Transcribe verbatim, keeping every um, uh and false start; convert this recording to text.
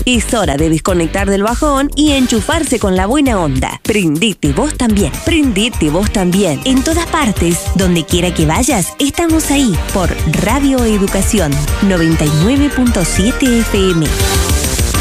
Es hora de desconectar del bajón y enchufarse con la buena onda. Prendete vos también. Prendete vos también. En todas partes, donde quiera que vayas, estamos ahí por Radio Educación noventa y nueve punto siete F M.